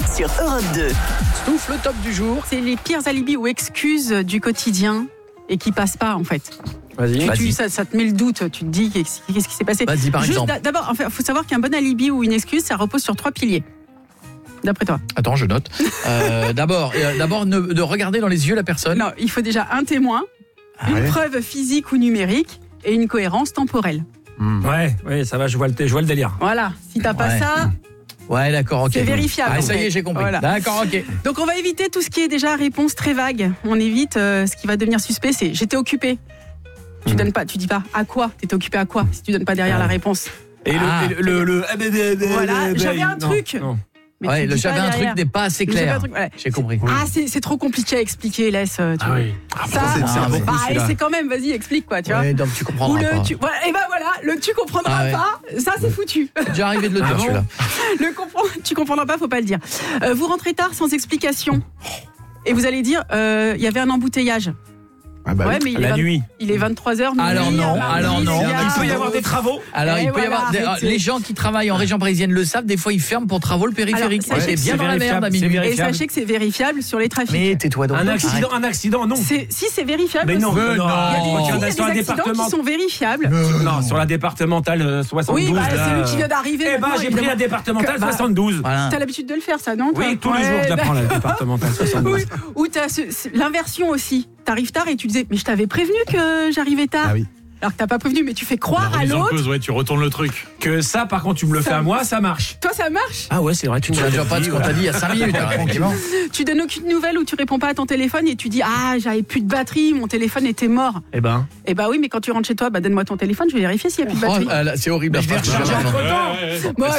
sur Europe 2. Stouff, le top du jour. C'est les pires alibis ou excuses du quotidien et qui passent pas en fait. Vas-y. Ça te met le doute, tu te dis qu'est-ce qui s'est passé. Vas-y, par exemple. D'abord, il faut savoir qu'un bon alibi ou une excuse, ça repose sur 3 piliers. D'après toi. Attends, je note. D'abord, de regarder dans les yeux la personne. Non, il faut déjà un témoin, une preuve physique ou numérique et une cohérence temporelle. Ouais, ça va, je vois le délire. Voilà, si t'as pas ça, Ouais, d'accord, ok. c'est vérifiable. Ah, ça y est, j'ai compris. Voilà. D'accord, ok. Donc on va éviter tout ce qui est déjà réponse très vague. On évite ce qui va devenir suspect, c'est j'étais occupé. Tu donnes pas, tu dis pas à quoi, t'étais occupé à quoi si tu donnes pas derrière la réponse. Et Voilà, j'avais un truc. Non. Mais Ouais, tu le dis j'avais pas un derrière. truc n'est pas assez Le j'avais clair. un truc, ouais. J'ai compris. Ah, c'est trop compliqué à expliquer, laisse. Tu vois. oui. C'est quand même, vas-y, explique quoi, tu vois. Ouais, donc tu Ou comprendras pas. et ben voilà, le tu comprendras Ah ouais. pas, ça c'est foutu. J'ai arrivé de le dire, celui-là. Tu comprendras pas, faut pas le dire. Vous rentrez tard sans explication. Et vous allez dire, il y avait un embouteillage. Ouais, mais La nuit. il est 23h. Alors non. Il peut y avoir des travaux. Alors, Et il peut y voilà, avoir arrêtez. les gens qui travaillent en région parisienne le savent, des fois ils ferment pour travaux le périphérique. Alors, C'est bien c'est dans la merde à vérifiable, minuit. c'est Et sachez que c'est vérifiable sur les trafics. Mais tais-toi donc. Un accident, non. Si, c'est vérifiable. Mais non, aussi. Mais non. Il y a des sur la accidents qui départementale. sont vérifiables. Non, sur la départementale 72. Oui, bah, là, celui qui vient d'arriver. Eh ben, maintenant, j'ai pris la évidemment. départementale Bah, 72. Voilà. T'as l'habitude de le faire, ça, non toi? Oui, tous les jours, Ouais, je la prends, la départementale 72. Oui, ou t'as l'inversion aussi. T'arrives tard et tu disais, mais je t'avais prévenu que j'arrivais tard. Ah oui. Alors que t'as pas prévenu, mais tu fais croire à Remise en l'autre. cause, ouais, tu retournes le truc. Que ça, par contre, tu me le Ça- fais à moi, ça marche. Toi, ça marche. Ah ouais, c'est vrai, tu Tu me n'as l'as déjà pas de ce qu'on t'a dit il y a 5 minutes. alors, effectivement. Tu donnes aucune nouvelle ou tu réponds pas à ton téléphone et tu dis, ah, j'avais plus de batterie, mon téléphone était mort. Eh ben. Eh bah oui, mais quand tu rentres chez toi, bah donne-moi ton téléphone, je vais vérifier s'il y a plus de batterie. C'est horrible. Mais je vais la phrase. recharger entre-temps. Bon,